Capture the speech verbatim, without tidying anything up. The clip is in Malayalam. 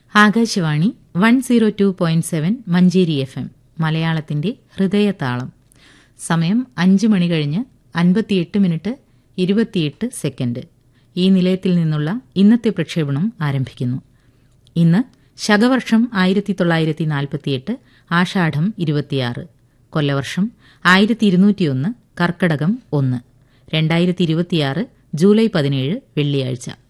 Akashvani one zero two point seven Manjeri F M മലയാളത്തിന്റെ ഹൃദയതാളം. സമയം അഞ്ച് മണി കഴിഞ്ഞ് അൻപത്തിയെട്ട് മിനിറ്റ് ഇരുപത്തിയെട്ട് സെക്കൻഡ്. ഈ നിലയത്തിൽ നിന്നുള്ള ഇന്നത്തെ പ്രക്ഷേപണം ആരംഭിക്കുന്നു. ഇന്ന് ശകവർഷം ആയിരത്തി തൊള്ളായിരത്തി നാൽപ്പത്തിയെട്ട് ആഷാഢം ഇരുപത്തിയാറ്, കൊല്ലവർഷം ആയിരത്തി ഇരുന്നൂറ്റിയൊന്ന് കർക്കടകം ഒന്ന്, രണ്ടായിരത്തി ഇരുപത്തിയാറ് ജൂലൈ പതിനേഴ് വെള്ളിയാഴ്ച.